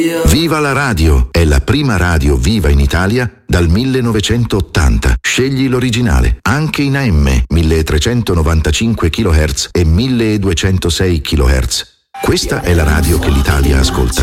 Viva la radio! È la prima radio viva in Italia dal 1980. Scegli l'originale, anche in AM, 1395 kHz e 1206 kHz. Questa è la radio che l'Italia ascolta.